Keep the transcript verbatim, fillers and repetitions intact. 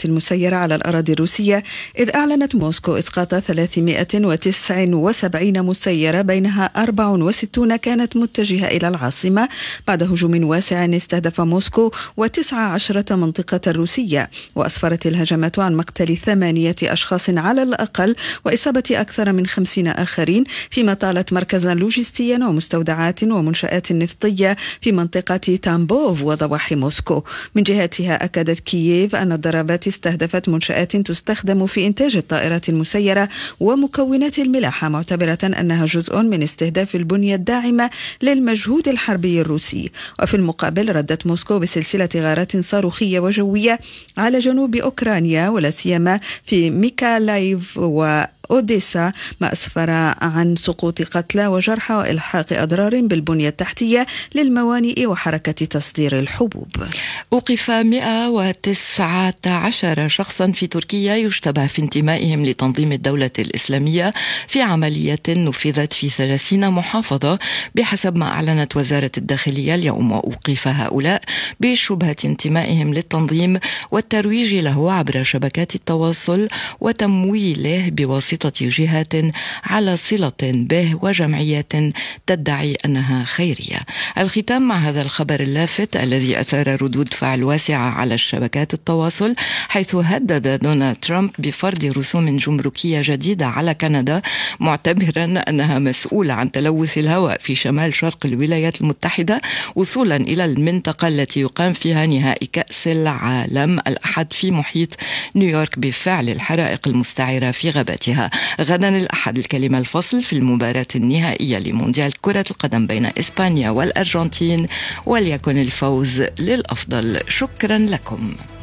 الطائرات المسيرة على الأراضي الروسية، إذ أعلنت موسكو إسقاط ثلاثمائة وتسعة وسبعين مسيرة، بينها أربع وستون كانت متجهة إلى العاصمة بعد هجوم واسع استهدف موسكو وتسع عشرة منطقة روسية. وأسفرت الهجمات عن مقتل ثمانية أشخاص على الأقل وإصابة أكثر من خمسين آخرين، فيما طالت مركزا لوجستيا ومستودعات ومنشآت نفطية في منطقة تامبوف وضواحي موسكو. من جهتها أكدت كييف أن الضربات استهدفت منشآت تستخدم في إنتاج الطائرات المسيرة ومكونات الملاحة، معتبرة أنها جزء من استهداف البنية الداعمة للمجهود الحربي الروسي. وفي المقابل ردت موسكو بسلسلة غارات صاروخية وجوية على جنوب أوكرانيا، ولا سيما في ميكالايف و أوديسا، ما أسفر عن سقوط قتلى وجرحى وإلحاق أضرار بالبنية التحتية للموانئ وحركة تصدير الحبوب. أوقف مئة وتسعة عشر شخصا في تركيا يشتبه في انتمائهم لتنظيم الدولة الإسلامية في عملية نفذت في ثلاثين محافظة بحسب ما أعلنت وزارة الداخلية اليوم. وأوقف هؤلاء بشبهة انتمائهم للتنظيم والترويج له عبر شبكات التواصل وتمويله بواسطة جهات على صلة به وجمعيات تدعي أنها خيرية. الختام مع هذا الخبر اللافت الذي أثار ردود فعل واسعة على الشبكات التواصل، حيث هدد دونالد ترامب بفرض رسوم جمركية جديدة على كندا، معتبرا أنها مسؤولة عن تلوث الهواء في شمال شرق الولايات المتحدة وصولا إلى المنطقة التي يقام فيها نهائي كأس العالم الأحد في محيط نيويورك بفعل الحرائق المستعرة في غاباتها. غدا الأحد الكلمة الفصل في المباراة النهائية لمونديال كرة القدم بين إسبانيا والأرجنتين، وليكن الفوز للأفضل. شكرا لكم.